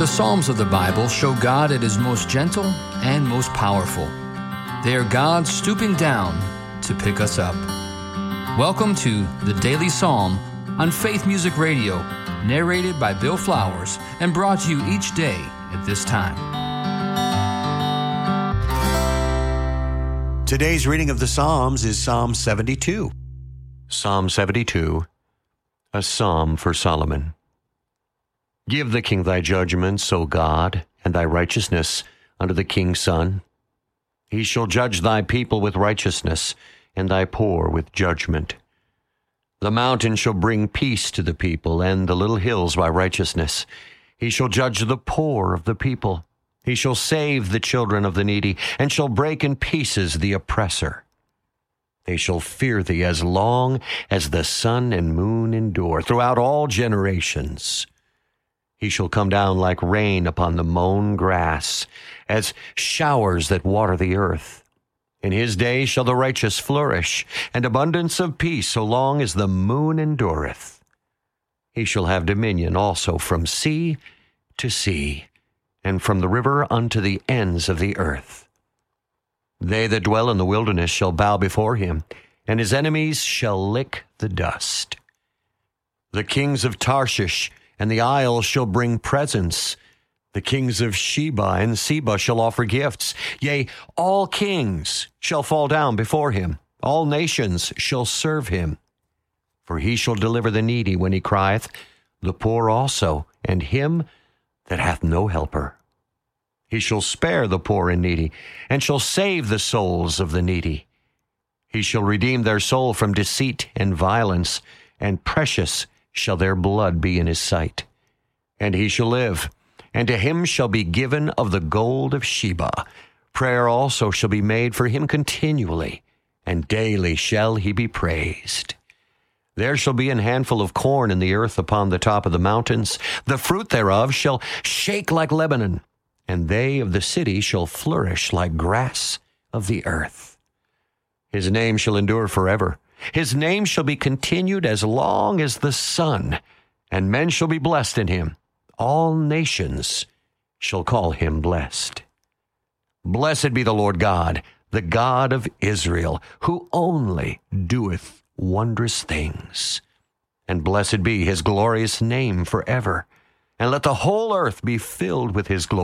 The Psalms of the Bible show God at His most gentle and most powerful. They are God stooping down to pick us up. Welcome to the Daily Psalm on Faith Music Radio, narrated by Bill Flowers and brought to you each day at this time. Today's reading of the Psalms is Psalm 72. Psalm 72, a psalm for Solomon. Give the king thy judgments, O God, and thy righteousness unto the king's son. He shall judge thy people with righteousness, and thy poor with judgment. The mountain shall bring peace to the people, and the little hills by righteousness. He shall judge the poor of the people. He shall save the children of the needy, and shall break in pieces the oppressor. They shall fear thee as long as the sun and moon endure, throughout all generations. He shall come down like rain upon the mown grass, as showers that water the earth. In his day shall the righteous flourish, and abundance of peace so long as the moon endureth. He shall have dominion also from sea to sea, and from the river unto the ends of the earth. They that dwell in the wilderness shall bow before him, and his enemies shall lick the dust. The kings of Tarshish and the isles shall bring presents. The kings of Sheba and Seba shall offer gifts. Yea, all kings shall fall down before him. All nations shall serve him. For he shall deliver the needy when he crieth, the poor also, and him that hath no helper. He shall spare the poor and needy, and shall save the souls of the needy. He shall redeem their soul from deceit and violence, and precious shall their blood be in his sight. And he shall live, and to him shall be given of the gold of Sheba. Prayer also shall be made for him continually, and daily shall he be praised. There shall be an handful of corn in the earth upon the top of the mountains. The fruit thereof shall shake like Lebanon, and they of the city shall flourish like grass of the earth. His name shall endure forever. His name shall be continued as long as the sun, and men shall be blessed in him. All nations shall call him blessed. Blessed be the Lord God, the God of Israel, who only doeth wondrous things. And blessed be his glorious name forever. And let the whole earth be filled with his glory.